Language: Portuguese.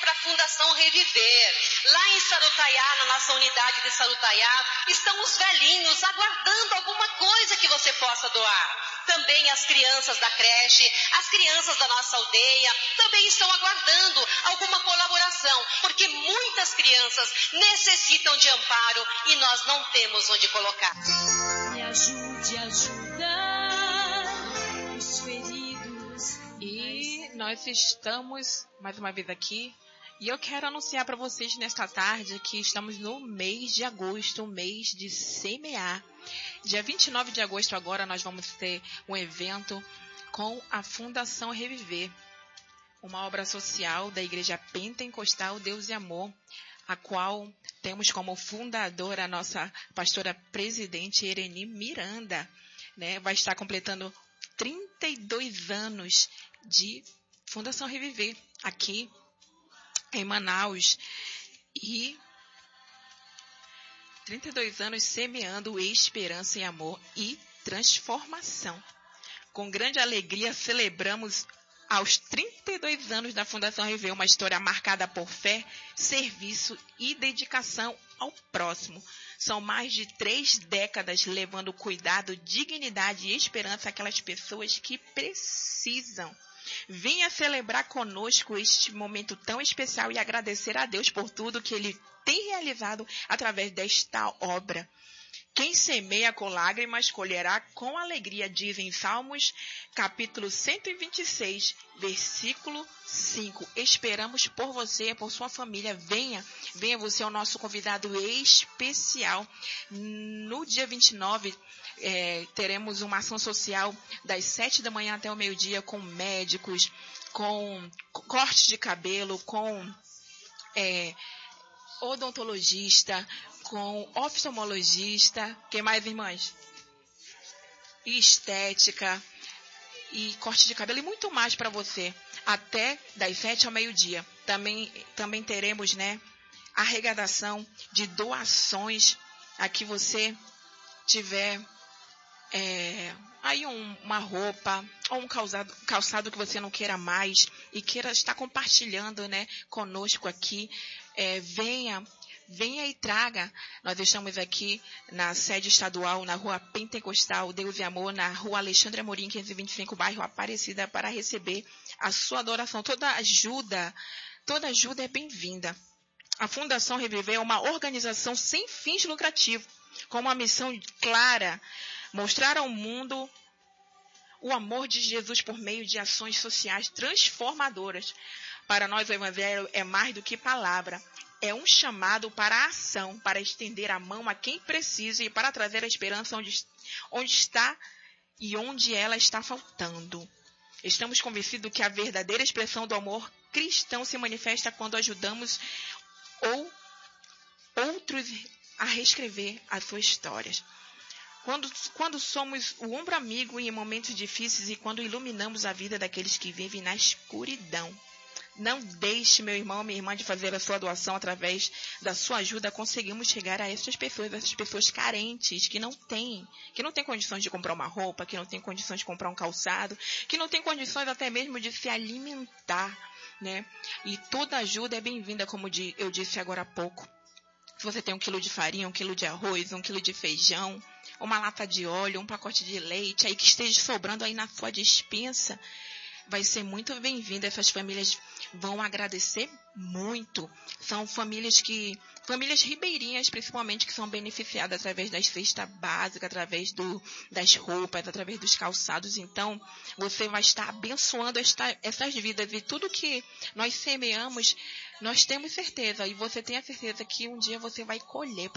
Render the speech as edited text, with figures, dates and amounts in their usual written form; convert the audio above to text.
para a Fundação Reviver. Lá em Sarutaiá, na nossa unidade de Sarutaiá, estão os velhinhos aguardando alguma coisa que você possa doar. Também as crianças da creche, as crianças da nossa aldeia, também estão aguardando alguma colaboração, porque muitas crianças necessitam de amparo e nós não temos onde colocar. Me ajude a ajudar os feridos. E nós estamos mais uma vez aqui. E eu quero anunciar para vocês nesta tarde que estamos no mês de agosto, o mês de semear. Dia 29 de agosto agora nós vamos ter um evento com a Fundação Reviver, uma obra social da Igreja Pentecostal Deus e Amor, a qual temos como fundadora a nossa pastora presidente Ereni Miranda, né? Vai estar completando 32 anos de Fundação Reviver aqui em Manaus e 32 anos semeando esperança e amor e transformação. Com grande alegria celebramos aos 32 anos da Fundação Reviver, uma história marcada por fé, serviço e dedicação ao próximo. São mais de 3 décadas levando cuidado, dignidade e esperança àquelas pessoas que precisam. Venha celebrar conosco este momento tão especial e agradecer a Deus por tudo que Ele tem realizado através desta obra. Quem semeia com lágrimas, colherá com alegria, diz em Salmos, capítulo 126, versículo 5. Esperamos por você, por sua família. Venha você é o nosso convidado especial. No dia 29, teremos uma ação social das 7 da manhã até o meio-dia com médicos, com corte de cabelo, com odontologista, com oftalmologista, quem mais, irmãs? Estética e corte de cabelo e muito mais para você, até das 7 ao meio-dia. Também teremos, né, arrecadação de doações. Aqui você tiver aí uma roupa ou um calçado que você não queira mais e queira estar compartilhando, né, conosco aqui, venha e traga. Nós estamos aqui na sede estadual, na rua Pentecostal Deus e Amor, na rua Alexandre Amorim, 525, bairro Aparecida, para receber a sua adoração. Toda ajuda é bem-vinda. A Fundação Reviver é uma organização sem fins lucrativos, com uma missão clara: mostrar ao mundo o amor de Jesus por meio de ações sociais transformadoras. Para nós, o Evangelho é mais do que palavra. É um chamado para a ação, para estender a mão a quem precisa e para trazer a esperança onde está e onde ela está faltando. Estamos convencidos que a verdadeira expressão do amor cristão se manifesta quando ajudamos outros a reescrever as suas histórias. Quando somos o ombro amigo em momentos difíceis e quando iluminamos a vida daqueles que vivem na escuridão. Não deixe, meu irmão, minha irmã, de fazer a sua doação. Através da sua ajuda, conseguimos chegar a essas pessoas carentes, que não têm condições de comprar uma roupa, que não têm condições de comprar um calçado, que não têm condições até mesmo de se alimentar, né? E toda ajuda é bem-vinda, como eu disse agora há pouco. Se você tem 1 quilo de farinha, 1 quilo de arroz, 1 quilo de feijão, uma lata de óleo, um pacote de leite, aí que esteja sobrando aí na sua despensa, vai ser muito bem-vinda. Essas famílias vão agradecer muito. São famílias ribeirinhas, principalmente, que são beneficiadas através das cestas básicas, através das roupas, através dos calçados. Então, você vai estar abençoando essas vidas. E tudo que nós semeamos, nós temos certeza. E você tem a certeza que um dia você vai colher.